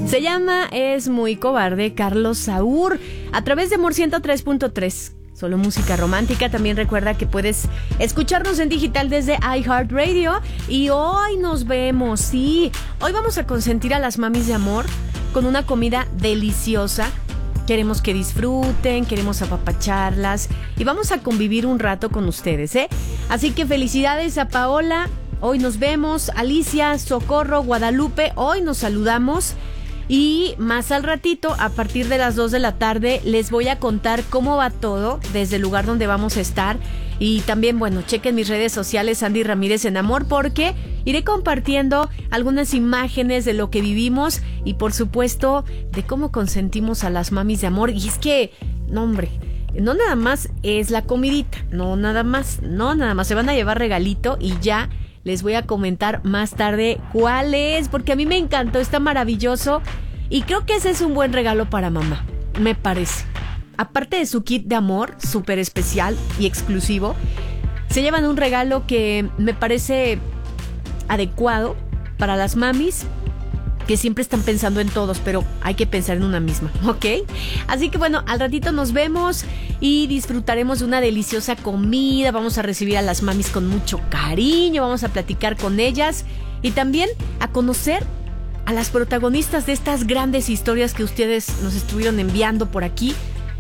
Se llama Es muy cobarde, Carlos Saúl, a través de Amor 103.3. Solo música romántica. También recuerda que puedes escucharnos en digital desde iHeartRadio. Y hoy nos vemos, sí. Hoy vamos a consentir a las mamis de amor con una comida deliciosa. Queremos que disfruten, queremos apapacharlas y vamos a convivir un rato con ustedes, ¿eh? Así que felicidades a Paola. Hoy nos vemos. Alicia, Socorro, Guadalupe. Hoy nos saludamos. Y más al ratito, a partir de las 2 de la tarde, les voy a contar cómo va todo desde el lugar donde vamos a estar. Y también, bueno, chequen mis redes sociales, Sandy Ramírez en Amor, porque iré compartiendo algunas imágenes de lo que vivimos y, por supuesto, de cómo consentimos a las mamis de amor. Y es que, no, hombre, no nada más es la comidita, no nada más, se van a llevar regalito y ya les voy a comentar más tarde cuál es, porque a mí me encantó, está maravilloso y creo que ese es un buen regalo para mamá, me parece. Aparte de su kit de amor, súper especial y exclusivo, se llevan un regalo que me parece adecuado para las mamis que siempre están pensando en todos, pero hay que pensar en una misma, ¿ok? Así que bueno, al ratito nos vemos y disfrutaremos de una deliciosa comida. Vamos a recibir a las mamis con mucho cariño, vamos a platicar con ellas y también a conocer a las protagonistas de estas grandes historias que ustedes nos estuvieron enviando por aquí.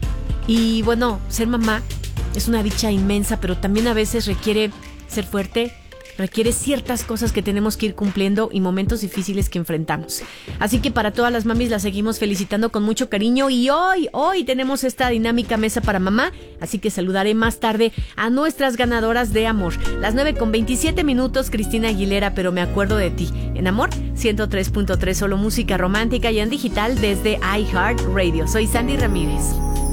Y bueno, ser mamá es una dicha inmensa, pero también a veces requiere ser fuerte, requiere ciertas cosas que tenemos que ir cumpliendo y momentos difíciles que enfrentamos. Así que para todas las mamis las seguimos felicitando con mucho cariño y hoy tenemos esta dinámica mesa para mamá, así que saludaré más tarde a nuestras ganadoras de amor. Las 9:27, Cristina Aguilera, Pero me acuerdo de ti. En Amor 103.3, solo música romántica y en digital desde iHeartRadio. Soy Sandy Ramírez.